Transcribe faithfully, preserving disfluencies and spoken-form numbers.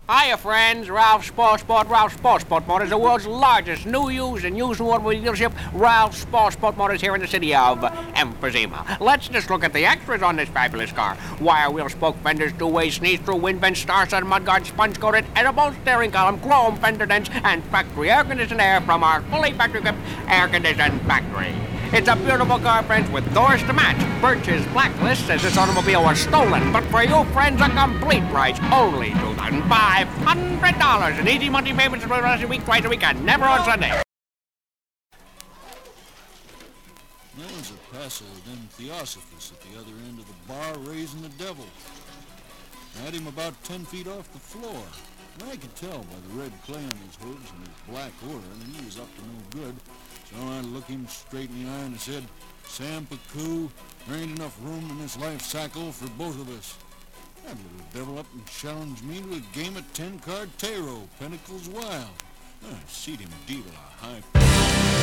Hiya, friends. Ralph Sportsport. Ralph Sportsport Motors, the world's largest new, used, and used automobile dealership. Ralph Sportsport Motors here in the city of Emphysema. Let's just look at the extras on this fabulous car. Wire wheel spoke fenders, two-way sneeze-through, wind vents, star-studded mudguard, sponge-coated, edible steering column, chrome fender dents, and factory air-conditioned air from our fully factory-equipped air-conditioned factory. It's a beautiful car, friends, with doors to match. Birch's Blacklist says this automobile was stolen, but for you, friends, a complete price, only two thousand five hundred dollars in easy monthly payments for the rest of the week, twice a week, and never on Sunday. There's a passel of them Theosophus at the other end of the bar raising the devil. I had him about ten feet off the floor. And I could tell by the red clay on his hooves and his black aura that he was up to no good. So I looked him straight in the eye and I said, Sam Pacou, there ain't enough room in this life cycle for both of us. That little devil up and challenged me to a game of ten-card tarot, Pentacles Wild. I seed him deal a high...